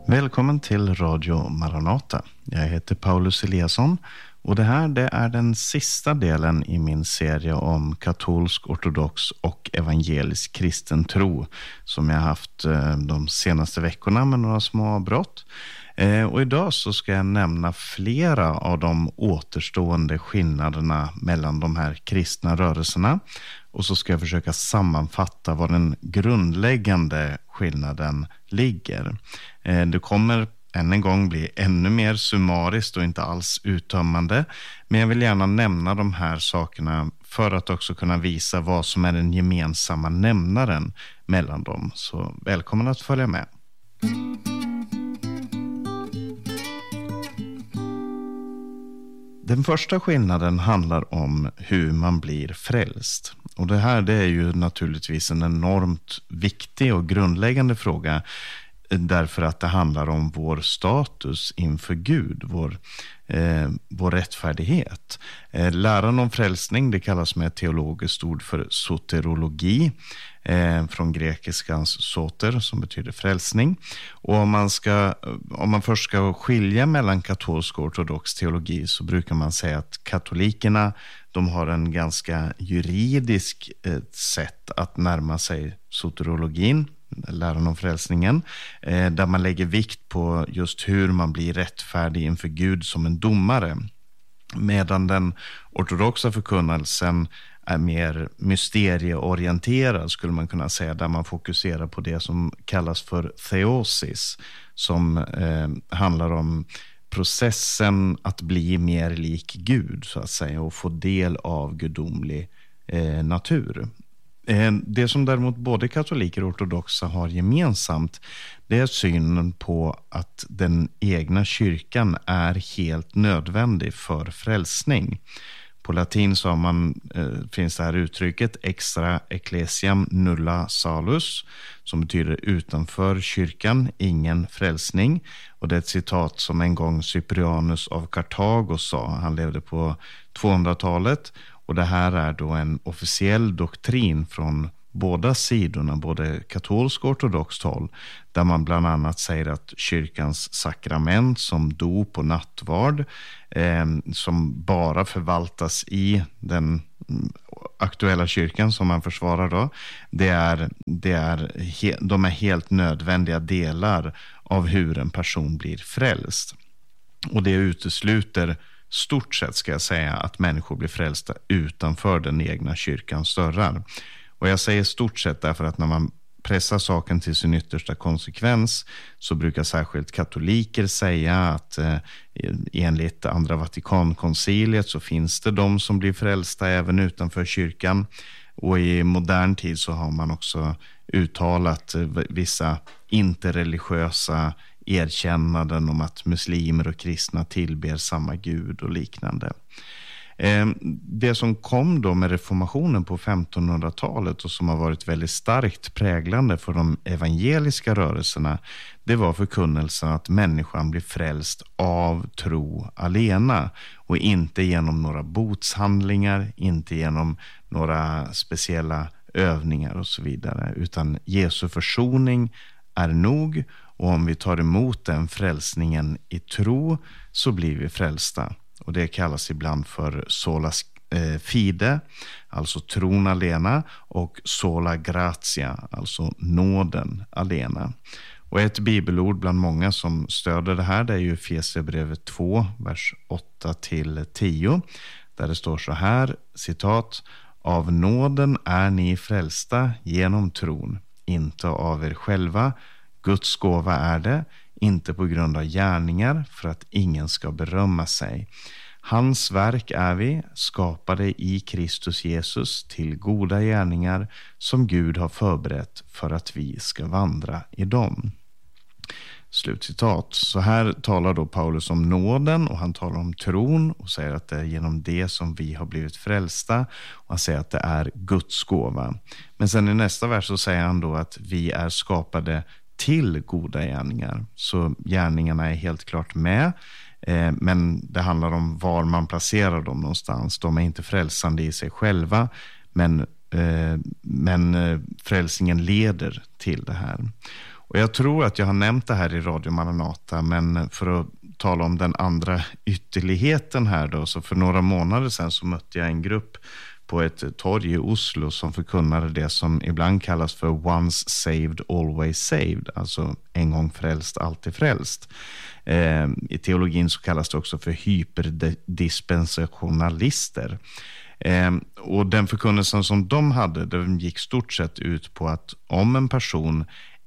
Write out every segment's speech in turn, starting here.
Välkommen till Radio Maranata. Jag heter Paulus Eliasson och det är den sista delen i min serie om katolsk, ortodox och evangelisk kristen tro som jag haft de senaste veckorna med några små avbrott. Och idag så ska jag nämna flera av de återstående skillnaderna mellan de här kristna rörelserna. Och så ska jag försöka sammanfatta vad den grundläggande skillnaden ligger. Det kommer än en gång bli ännu mer summariskt och inte alls uttömmande. Men jag vill gärna nämna de här sakerna för att också kunna visa vad som är den gemensamma nämnaren mellan dem. Så välkommen att följa med. Den första skillnaden handlar om hur man blir frälst. Och det är ju naturligtvis en enormt viktig och grundläggande fråga därför att det handlar om vår status inför Gud, vår rättfärdighet. Läran om frälsning, det kallas med ett teologiskt ord för soterologi, från grekiskans soter som betyder frälsning. Och om man först ska skilja mellan katolsk och ortodox teologi så brukar man säga att katolikerna, de har en ganska juridisk sätt att närma sig soterologin, läran om frälsningen, där man lägger vikt på just hur man blir rättfärdig inför Gud som en domare. Medan den ortodoxa förkunnelsen är mer mysterieorienterad, skulle man kunna säga, där man fokuserar på det som kallas för theosis, som handlar om processen att bli mer lik Gud så att säga och få del av gudomlig natur. Det som däremot både katoliker och ortodoxa har gemensamt, det är synen på att den egna kyrkan är helt nödvändig för frälsning. På latin så finns det här uttrycket extra ecclesiam nulla salus, som betyder utanför kyrkan ingen frälsning. Och det är ett citat som en gång Cyprianus av Karthago sa. Han levde på 200-talet. Och det här är då en officiell doktrin från båda sidorna, både katolsk och ortodoxt håll, där man bland annat säger att kyrkans sakrament som dop och nattvard, som bara förvaltas i den aktuella kyrkan som man försvarar då, de är helt nödvändiga delar av hur en person blir frälst. Och det utesluter stort sett, ska jag säga, att människor blir frälsta utanför den egna kyrkans dörrar. Och jag säger stort sett därför att när man pressar saken till sin yttersta konsekvens så brukar särskilt katoliker säga att enligt Andra Vatikankonciliet så finns det de som blir frälsta även utanför kyrkan. Och i modern tid så har man också uttalat vissa interreligiösa erkännanden om att muslimer och kristna tillber samma Gud och liknande. Det som kom då med reformationen på 1500-talet och som har varit väldigt starkt präglande för de evangeliska rörelserna, det var förkunnelsen att människan blir frälst av tro alena och inte genom några botshandlingar, inte genom några speciella övningar och så vidare, utan Jesu försoning är nog, och om vi tar emot den frälsningen i tro så blir vi frälsta. Och det kallas ibland för sola fide, alltså tron alena, och sola gratia, alltså nåden alena. Och ett bibelord bland många som stöder det här, det är ju Efesierbrevet 2, vers 8-10, där det står så här, citat: av nåden är ni frälsta genom tron, inte av er själva. Guds gåva är det, inte på grund av gärningar, för att ingen ska berömma sig. Hans verk är vi, skapade i Kristus Jesus till goda gärningar som Gud har förberett för att vi ska vandra i dem. Slutcitat. Så här talar då Paulus om nåden och han talar om tron och säger att det är genom det som vi har blivit frälsta, och han säger att det är Guds gåva. Men sen i nästa vers så säger han då att vi är skapade till goda gärningar. Så gärningarna är helt klart med, men det handlar om var man placerar dem någonstans. De är inte frälsande i sig själva, men frälsningen leder till det här. Och jag tror att jag har nämnt det här i Radio Maranata, men för att tala om den andra ytterligheten här då, så för några månader sedan så mötte jag en grupp på ett torg i Oslo som förkunnade det som ibland kallas för once saved, always saved. Alltså en gång frälst, alltid frälst. I teologin så kallas det också för hyperdispensationalister. Och den förkunnelsen som de hade, den gick stort sett ut på att om en person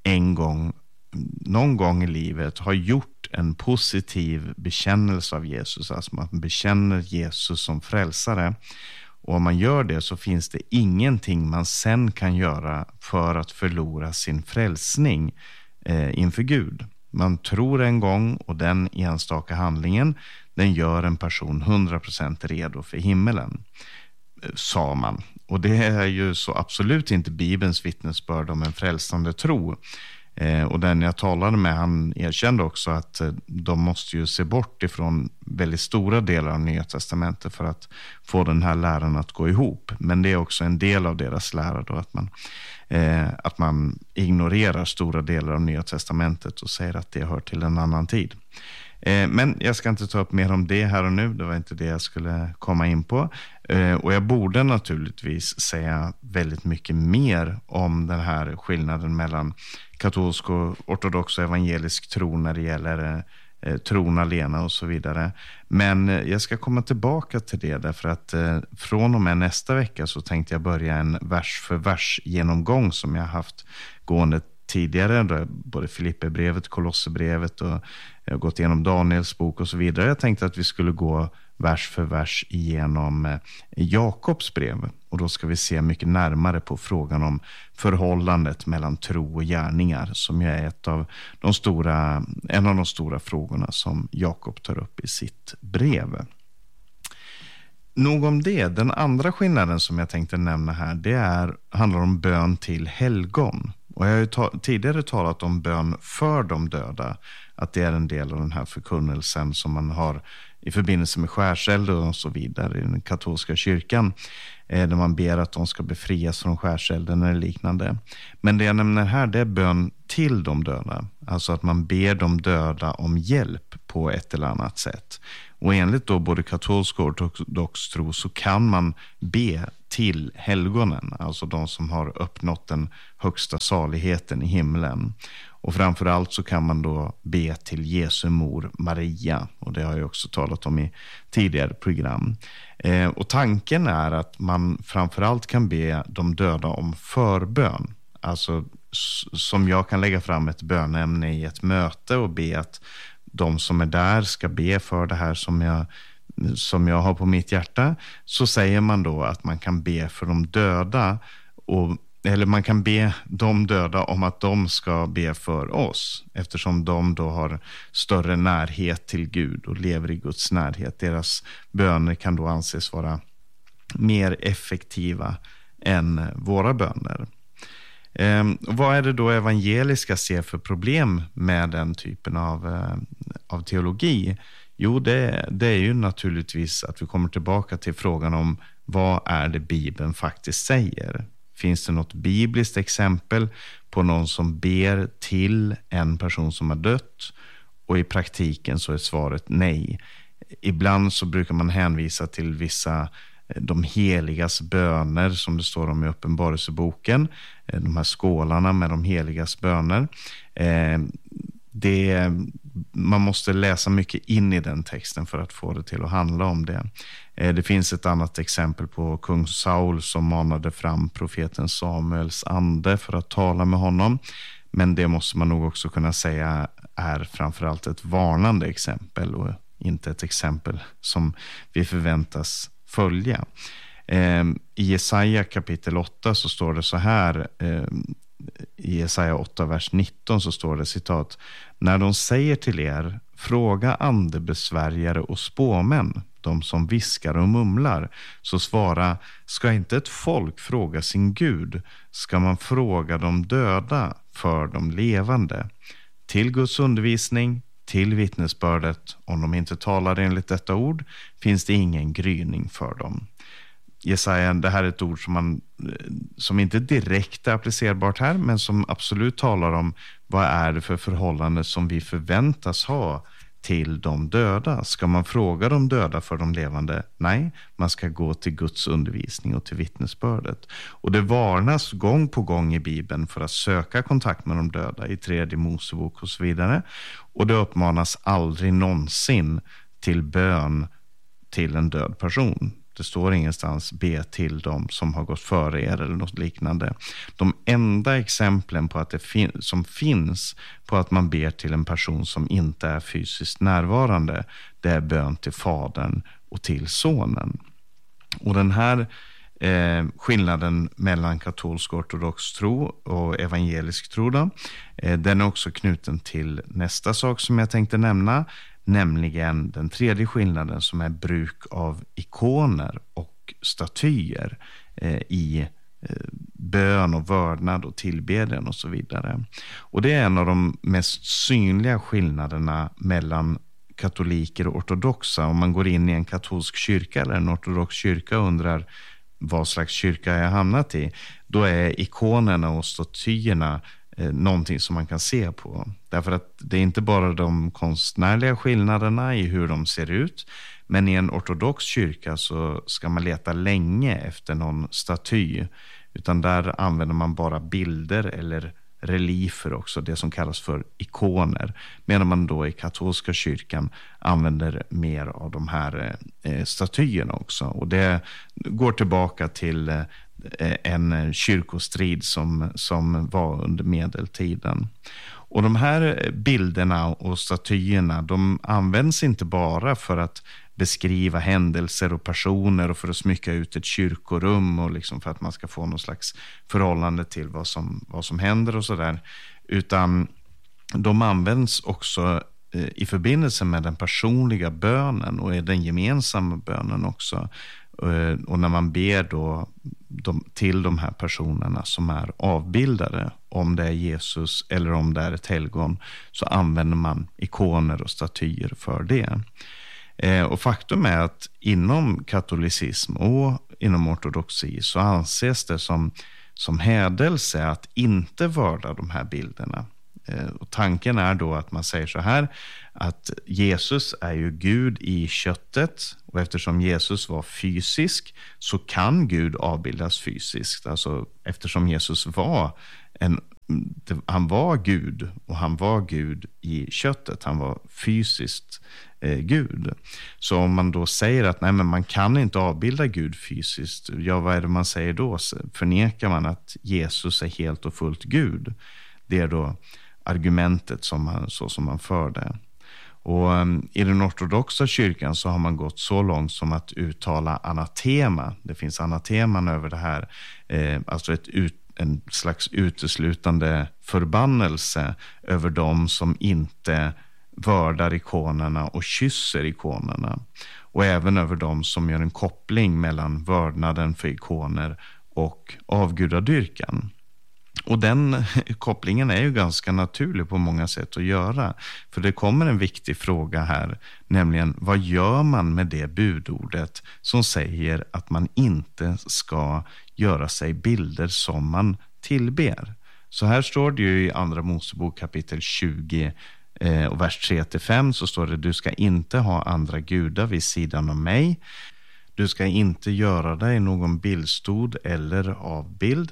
någon gång i livet har gjort en positiv bekännelse av Jesus, alltså man bekänner Jesus som frälsare, och om man gör det så finns det ingenting man sen kan göra för att förlora sin frälsning inför Gud. Man tror en gång, och den enstaka handlingen, den gör en person 100% redo för himmelen, sa man. Och det är ju så absolut inte Bibelns vittnesbörd om en frälsande tro. Och den jag talade med, han erkände också att de måste ju se bort ifrån väldigt stora delar av Nya testamentet för att få den här läran att gå ihop. Men det är också en del av deras lära då, att man ignorerar stora delar av Nya testamentet och säger att det hör till en annan tid. Men jag ska inte ta upp mer om det här och nu. Det var inte det jag skulle komma in på. Och jag borde naturligtvis säga väldigt mycket mer om den här skillnaden mellan katolsk och ortodox och evangelisk tro när det gäller tron alena och så vidare. Men jag ska komma tillbaka till det, därför att från och med nästa vecka så tänkte jag börja en vers för vers genomgång som jag haft gående tidigare, både Filipperbrevet, Kolosserbrevet, och jag har gått igenom Daniels bok och så vidare. Jag tänkte att vi skulle gå vers för vers igenom Jakobs brev, och då ska vi se mycket närmare på frågan om förhållandet mellan tro och gärningar, som ju är en av de stora frågorna som Jakob tar upp i sitt brev. Nog om det. Den andra skillnaden som jag tänkte nämna här, handlar om bön till helgon. Och jag har ju tidigare talat om bön för de döda, att det är en del av den här förkunnelsen som man har i förbindelse med skärseld och så vidare i den katolska kyrkan, där man ber att de ska befrias från skärselden eller liknande. Men det jag nämner här, det är bön till de döda, alltså att man ber de döda om hjälp på ett eller annat sätt. Och enligt då både katolsk och ortodox tro så kan man be till helgonen, alltså de som har uppnått den högsta saligheten i himlen. Och framförallt så kan man då be till Jesu mor Maria, och det har jag också talat om i tidigare program. Och tanken är att man framförallt kan be de döda om förbön, alltså som jag kan lägga fram ett bönämne i ett möte och be att de som är där ska be för det här som jag har på mitt hjärta. Så säger man då att man kan be för de döda, eller man kan be de döda om att de ska be för oss, eftersom de då har större närhet till Gud och lever i Guds närhet. Deras böner kan då anses vara mer effektiva än våra böner. Vad är det då evangeliska ser för problem med den typen av teologi? Jo, det är ju naturligtvis att vi kommer tillbaka till frågan om vad är det Bibeln faktiskt säger. Finns det något bibliskt exempel på någon som ber till en person som har dött? Och i praktiken så är svaret nej. Ibland så brukar man hänvisa till de heligas böner som det står om i Uppenbarelseboken. De här skålarna med de heligas böner. Man måste läsa mycket in i den texten för att få det till att handla om det. Det finns ett annat exempel på kung Saul som manade fram profeten Samuels ande för att tala med honom. Men det måste man nog också kunna säga är framförallt ett varnande exempel och inte ett exempel som vi förväntas följa. I Jesaja kapitel 8 så står det så här, i Jesaja 8 vers 19 så står det citat: när de säger till er, fråga andebesvärjare och spåmän, de som viskar och mumlar, så svara, ska inte ett folk fråga sin Gud? Ska man fråga de döda för de levande? Till Guds undervisning, till vittnesbördet, om de inte talar enligt detta ord, finns det ingen gryning för dem. Jesaja, det här är ett ord som inte direkt är applicerbart här, men som absolut talar om vad är det för förhållande som vi förväntas ha till de döda. Ska man fråga de döda för de levande? Nej, man ska gå till Guds undervisning och till vittnesbördet. Och det varnas gång på gång i Bibeln för att söka kontakt med de döda i 3:e Mosebok och så vidare. Och det uppmanas aldrig någonsin till bön till en död person. Det står ingenstans be till dem som har gått före er eller något liknande. De enda exemplen på att som finns på att man ber till en person som inte är fysiskt närvarande, det är bön till Fadern och till Sonen. Och den här skillnaden mellan katolsk ortodox tro och evangelisk tro då, den är också knuten till nästa sak som jag tänkte nämna, nämligen den tredje skillnaden som är bruk av ikoner och statyer i bön och vördnad och tillbedjan och så vidare. Och det är en av de mest synliga skillnaderna mellan katoliker och ortodoxa. Om man går in i en katolsk kyrka eller en ortodox kyrka och undrar vad slags kyrka jag hamnat i, då är ikonerna och statyerna någonting som man kan se på. Därför att det är inte bara de konstnärliga skillnaderna i hur de ser ut, men i en ortodox kyrka så ska man leta länge efter någon staty, utan där använder man bara bilder eller reliefer också, det som kallas för ikoner, medan man då i katolska kyrkan använder mer av de här statyerna också. Och det går tillbaka till en kyrkostrid som var under medeltiden. Och de här bilderna och statyerna, de används inte bara för att beskriva händelser och personer och för att smycka ut ett kyrkorum och liksom för att man ska få någon slags förhållande till vad som händer och sådär, utan de används också i förbindelse med den personliga bönen och den gemensamma bönen också. Och när man ber då till de här personerna som är avbildade, om det är Jesus eller om det är ett helgon, så använder man ikoner och statyer för det. Och faktum är att inom katolicism och inom ortodoxi så anses det som hädelse att inte vörda de här bilderna. Och tanken är då att man säger så här, att Jesus är ju Gud i köttet, och eftersom Jesus var fysisk så kan Gud avbildas fysiskt. Alltså eftersom Jesus han var Gud, och han var Gud i köttet, han var fysiskt Gud. Så om man då säger att nej, men man kan inte avbilda Gud fysiskt, ja, vad är det man säger då? Förnekar man att Jesus är helt och fullt Gud? Det är då argumentet som man förde. Och i den ortodoxa kyrkan så har man gått så långt som att uttala anatema. Det finns anateman över det här, alltså en slags uteslutande förbannelse över dem som inte vördar ikonerna och kysser ikonerna. Och även över dem som gör en koppling mellan vördnaden för ikoner och avgudadyrkan. Och den kopplingen är ju ganska naturlig på många sätt att göra. För det kommer en viktig fråga här, nämligen vad gör man med det budordet som säger att man inte ska göra sig bilder som man tillber? Så här står det ju i Andra Mosebok kapitel 20 och vers 3-5, så står det: du ska inte ha andra gudar vid sidan av mig. Du ska inte göra dig någon bildstod eller avbild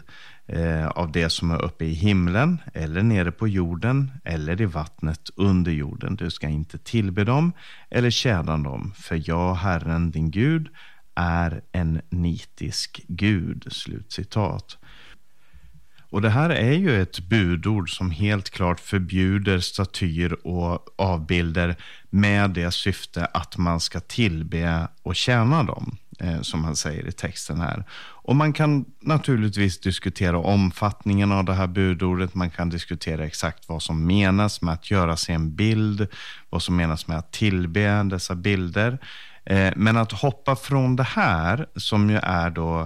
av det som är uppe i himlen eller nere på jorden eller i vattnet under jorden. Du ska inte tillbe dem eller tjäna dem, för jag, Herren din Gud, är en nitisk Gud. Slutcitat. Och det här är ju ett budord som helt klart förbjuder statyer och avbilder med det syfte att man ska tillbe och tjäna dem, som han säger i texten här. Och man kan naturligtvis diskutera omfattningen av det här budordet. Man kan diskutera exakt vad som menas med att göra sig en bild, vad som menas med att tillbe dessa bilder. Men att hoppa från det här, som ju är då,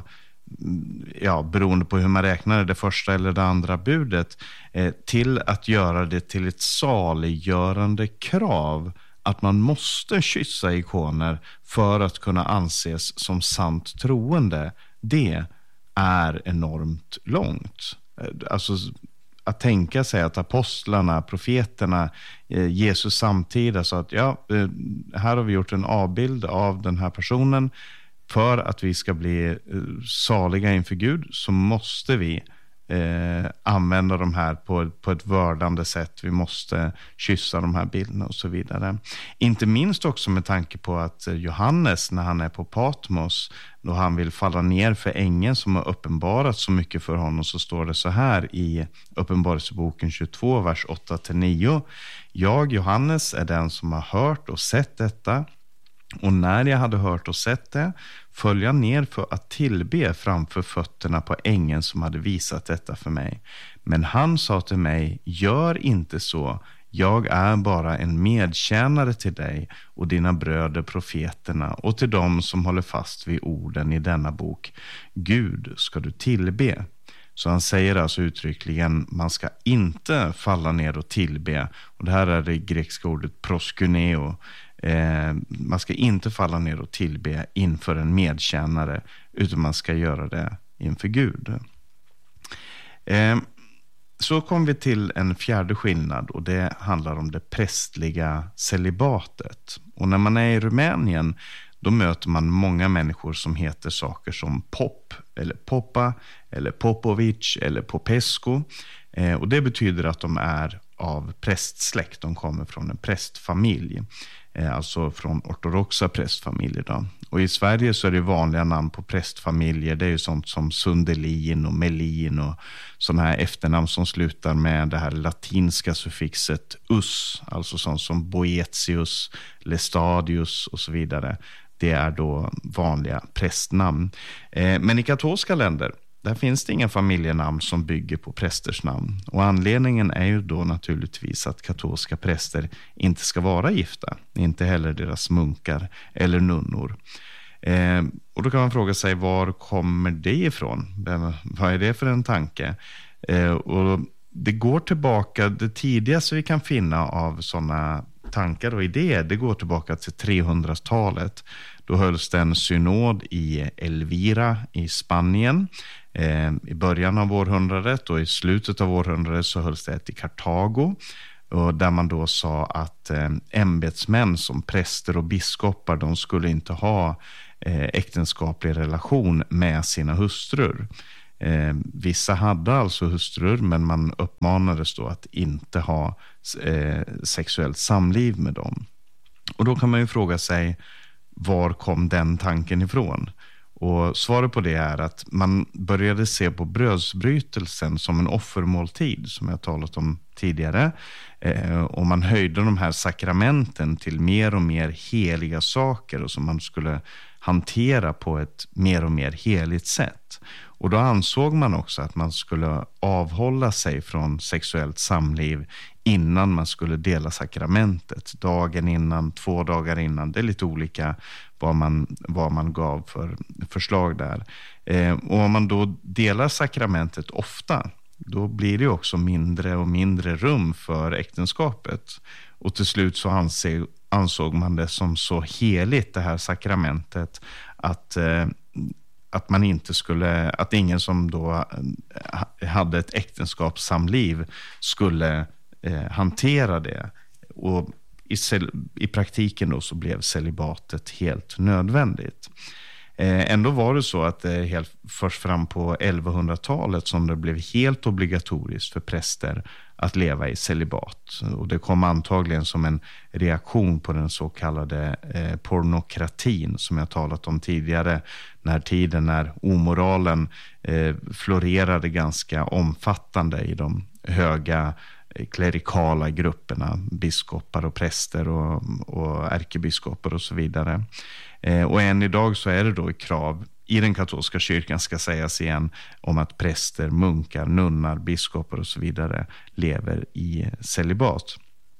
ja, beroende på hur man räknar det första eller det andra budet, till att göra det till ett saliggörande krav att man måste kyssa ikoner för att kunna anses som sant troende, det är enormt långt. Alltså att tänka sig att apostlarna, profeterna, Jesus samtida sa att här har vi gjort en avbild av den här personen. För att vi ska bli saliga inför Gud så måste vi använda de här på ett vördande sätt. Vi måste kyssa de här bilderna och så vidare. Inte minst också med tanke på att Johannes, när han är på Patmos, då han vill falla ner för ängeln som har uppenbarat så mycket för honom, så står det så här i Uppenbarelseboken 22, vers 8-9. Jag, Johannes, är den som har hört och sett detta. Och när jag hade hört och sett det, föll jag ner för att tillbe framför fötterna på ängeln som hade visat detta för mig. Men han sa till mig, gör inte så. Jag är bara en medtjänare till dig och dina bröder profeterna och till dem som håller fast vid orden i denna bok. Gud ska du tillbe. Så han säger alltså uttryckligen, man ska inte falla ner och tillbe. Och det här är det grekiska ordet proskuneo. Man ska inte falla ner och tillbe inför en medtjänare, utan man ska göra det inför Gud. Så kommer vi till en fjärde skillnad, och det handlar om det prästliga celibatet. Och när man är i Rumänien, då möter man många människor som heter saker som Pop, eller Poppa, eller Popovic, eller Popescu. Och det betyder att de är av prästsläkt, de kommer från en prästfamilj. Alltså från ortodoxa prästfamiljer då. Och i Sverige så är det vanliga namn på prästfamiljer. Det är ju sånt som Sundelin och Melin och sådana här efternamn som slutar med det här latinska suffixet us. Alltså sånt som Boetius, Lestadius och så vidare. Det är då vanliga prästnamn. Men i katolska länder, där finns det inga familjenamn som bygger på prästers namn. Och anledningen är ju då naturligtvis att katolska präster inte ska vara gifta. Inte heller deras munkar eller nunnor. Och då kan man fråga sig, var kommer det ifrån? Vad är det för en tanke? Och det går tillbaka, det tidigaste vi kan finna av sådana tankar och idéer, det går tillbaka till 300-talet. Då hölls det en synod i Elvira i Spanien. I början av århundradet och i slutet av århundradet så hölls det ett i Kartago, och där man då sa att ämbetsmän som präster och biskopar, de skulle inte ha äktenskaplig relation med sina hustrur. Vissa hade alltså hustrur, men man uppmanades då att inte ha sexuellt samliv med dem. Och då kan man ju fråga sig, var kom den tanken ifrån? Och svaret på det är att man började se på brödsbrytelsen som en offermåltid, som jag talat om tidigare. Och man höjde de här sakramenten till mer och mer heliga saker, och som man skulle hantera på ett mer och mer heligt sätt. Och då ansåg man också att man skulle avhålla sig från sexuellt samliv innan man skulle dela sakramentet. Dagen innan, 2 dagar innan. Det är lite olika vad man gav för förslag där. Och om man då delar sakramentet ofta, då blir det också mindre och mindre rum för äktenskapet. Och till slut så ansåg man det som så heligt, det här sakramentet, att man inte skulle, att ingen som då hade ett äktenskapssamliv skulle hantera det. Och i praktiken då så blev celibatet helt nödvändigt. Ändå var det så att det helt först fram på 1100-talet som det blev helt obligatoriskt för präster att leva i celibat. Och det kom antagligen som en reaktion på den så kallade pornokratin som jag talat om tidigare. När tiden när omoralen florerade ganska omfattande i de höga klerikala grupperna, biskopar och präster och ärkebiskopar och så vidare. Och än idag så är det då krav i den katolska kyrkan, ska sägas igen, om att präster, munkar, nunnar, biskopar och så vidare lever i celibat.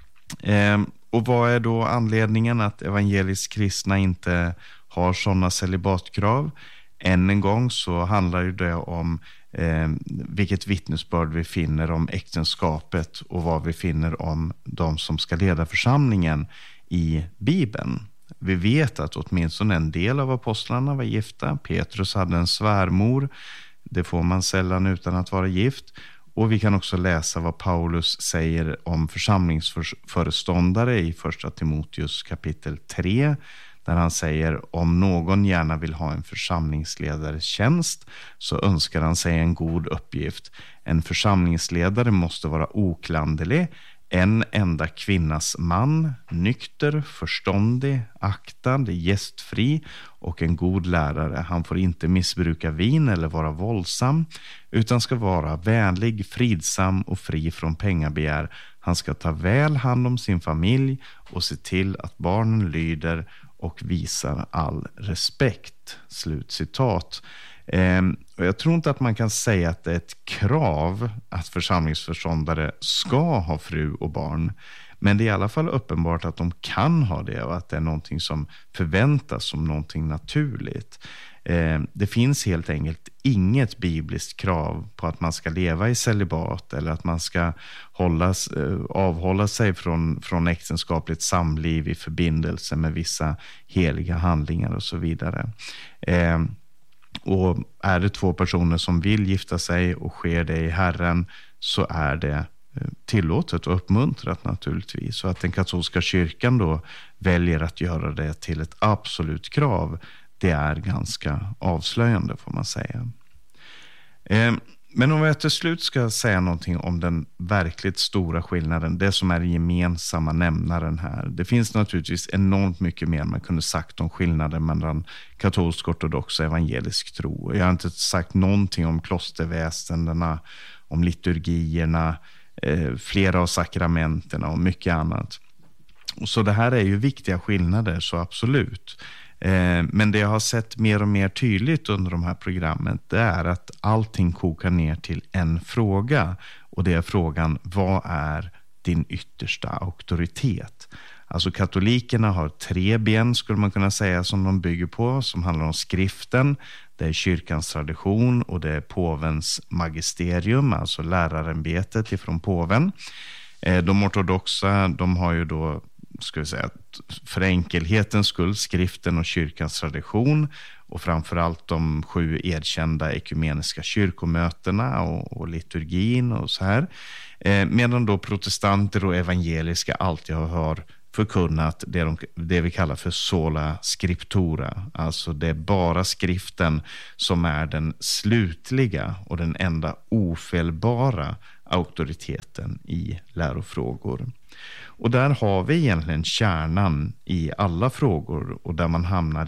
Och vad är då anledningen att evangelisk kristna inte har sådana celibatkrav? Än en gång så handlar det om vilket vittnesbörd vi finner om äktenskapet och vad vi finner om de som ska leda församlingen i Bibeln. Vi vet att åtminstone en del av apostlarna var gifta. Petrus hade en svärmor. Det får man sällan utan att vara gift. Och vi kan också läsa vad Paulus säger om församlingsföreståndare i första Timoteus kapitel 3. Där han säger, om någon gärna vill ha en församlingsledares tjänst så önskar han sig en god uppgift. En församlingsledare måste vara oklanderlig, en enda kvinnas man, nykter, förståndig, aktad, gästfri och en god lärare. Han får inte missbruka vin eller vara våldsam, utan ska vara vänlig, fridsam och fri från pengabegär. Han ska ta väl hand om sin familj och se till att barnen lyder och visar all respekt. Slutcitat. Och jag tror inte att man kan säga att det är ett krav att församlingsförståndare ska ha fru och barn. Men det är i alla fall uppenbart att de kan ha det och att det är någonting som förväntas som någonting naturligt. Det finns helt enkelt inget bibliskt krav på att man ska leva i celibat eller att man ska avhålla sig från äktenskapligt samliv i förbindelse med vissa heliga handlingar och så vidare. Och är det två personer som vill gifta sig och sker det i Herren så är det tillåtet och uppmuntrat naturligtvis. Så att den katolska kyrkan då väljer att göra det till ett absolut krav, det är ganska avslöjande får man säga. Men om jag till slut ska säga någonting om den verkligt stora skillnaden, det som är gemensamma nämnaren här. Det finns naturligtvis enormt mycket mer man kunde sagt om skillnaden mellan katolsk, ortodox och evangelisk tro. Jag har inte sagt någonting om klosterväsendena, om liturgierna, flera av sakramenterna och mycket annat. Så det här är ju viktiga skillnader, så absolut. Men det jag har sett mer och mer tydligt under de här programmen, det är att allting kokar ner till en fråga. Och det är frågan, vad är din yttersta auktoritet? Alltså katolikerna har 3 ben skulle man kunna säga som de bygger på, som handlar om skriften. Det är kyrkans tradition och det är påvens magisterium, alltså lärarämbetet ifrån påven. De ortodoxa, de har ju då, ska vi säga, för enkelhetens skull, skriften och kyrkans tradition och framförallt de 7 erkända ekumeniska kyrkomötena och liturgin och så här. Medan då protestanter och evangeliska alltid har förkunnat det vi kallar för sola scriptura. Alltså det är bara skriften som är den slutliga och den enda ofelbara auktoriteten i lärofrågor. Och där har vi egentligen kärnan i alla frågor och där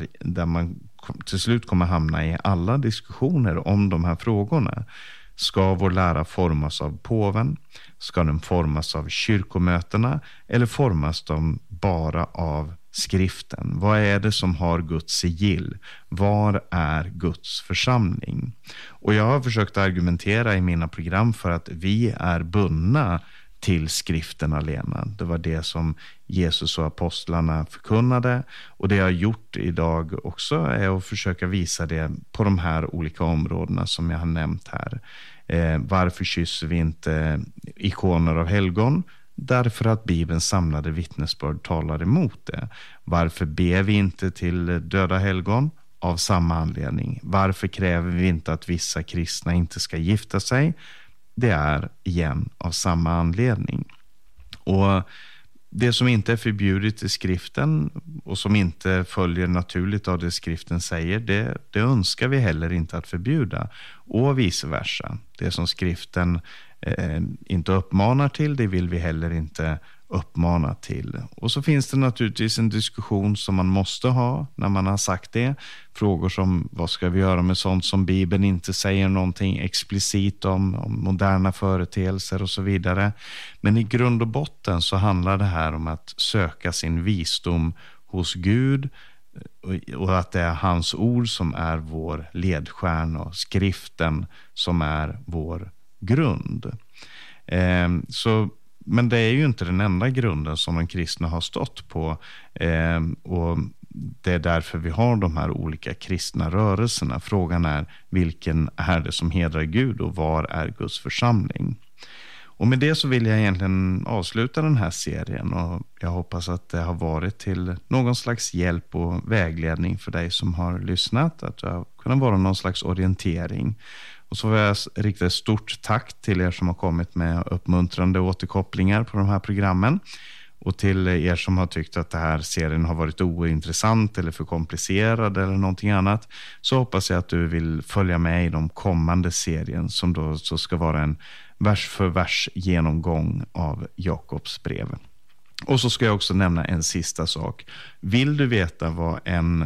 man till slut kommer hamna i alla diskussioner om de här frågorna. Ska vår lära formas av påven? Ska den formas av kyrkomötena? Eller formas de bara av skriften? Vad är det som har Guds sigill? Var är Guds församling? Och jag har försökt argumentera i mina program för att vi är bundna till skriften alena. Det var det som Jesus och apostlarna förkunnade, och det jag har gjort idag också är att försöka visa det på de här olika områdena som jag har nämnt här. Varför kysser vi inte ikoner av helgon? Därför att Bibelns samlade vittnesbörd talar emot det. Varför ber vi inte till döda helgon? Av samma anledning. Varför kräver vi inte att vissa kristna inte ska gifta sig? Det är igen av samma anledning. Och det som inte är förbjudet i skriften och som inte följer naturligt av det skriften säger, det önskar vi heller inte att förbjuda. Och vice versa. Det som skriften inte uppmanar till, det vill vi heller inte uppmana till. Och så finns det naturligtvis en diskussion som man måste ha när man har sagt det. Frågor som, vad ska vi göra med sånt som Bibeln inte säger någonting explicit om moderna företeelser och så vidare. Men i grund och botten så handlar det här om att söka sin visdom hos Gud och att det är hans ord som är vår ledstjärna och skriften som är vår grund. Men det är ju inte den enda grunden som de kristna har stått på. Och det är därför vi har de här olika kristna rörelserna. Frågan är, vilken är det som hedrar Gud och var är Guds församling? Och med det så vill jag egentligen avsluta den här serien, och jag hoppas att det har varit till någon slags hjälp och vägledning för dig som har lyssnat, att det har kunnat vara någon slags orientering. Och så vill jag rikta ett stort tack till er som har kommit med uppmuntrande återkopplingar på de här programmen. Och till er som har tyckt att den här serien har varit ointressant eller för komplicerad eller någonting annat, så hoppas jag att du vill följa med i de kommande serien som då så ska vara en vers för vers genomgång av Jakobs brev. Och så ska jag också nämna en sista sak. Vill du veta vad en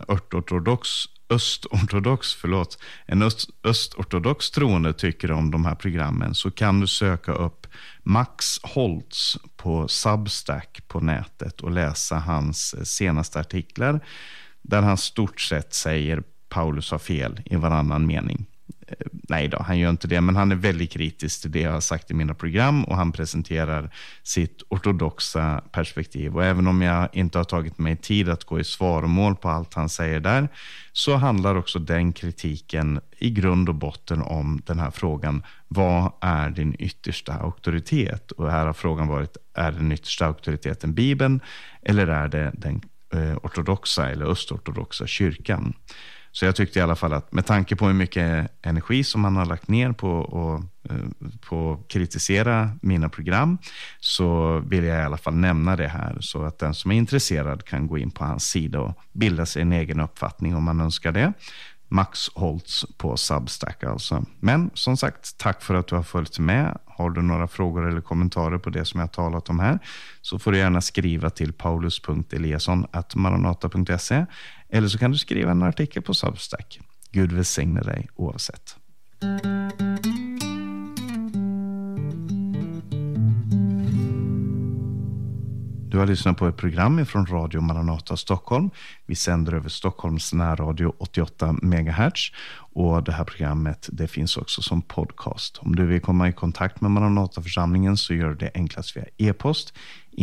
östortodox troende tycker om de här programmen, så kan du söka upp Max Holtz på Substack på nätet och läsa hans senaste artiklar, där han stort sett säger Paulus har fel i varannan mening. Nej då, han gör inte det, men han är väldigt kritisk till det jag har sagt i mina program, och han presenterar sitt ortodoxa perspektiv. Och även om jag inte har tagit mig tid att gå i svaromål på allt han säger där, så handlar också den kritiken i grund och botten om den här frågan: vad är din yttersta auktoritet? Och här har frågan varit, är den yttersta auktoriteten Bibeln, eller är det den ortodoxa eller östortodoxa kyrkan? Så jag tyckte i alla fall att med tanke på hur mycket energi som man har lagt ner på att kritisera mina program, så vill jag i alla fall nämna det här, så att den som är intresserad kan gå in på hans sida och bilda sig en egen uppfattning om man önskar det. Max Holtz på Substack alltså. Men som sagt, tack för att du har följt med. Har du några frågor eller kommentarer på det som jag har talat om här, så får du gärna skriva till paulus.eliasson@maranata.se, eller så kan du skriva en artikel på Substack. Gud välsigne dig oavsett. Du har lyssnat på ett program från Radio Maranata Stockholm. Vi sänder över Stockholms närradio 88 MHz. Och det här programmet, det finns också som podcast. Om du vill komma i kontakt med Maranata-församlingen, så gör det enklast via e-post.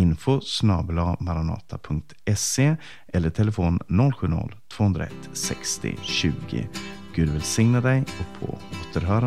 info@maranata.se eller telefon 070-201 60 20. Gud välsigne dig och på återhörande.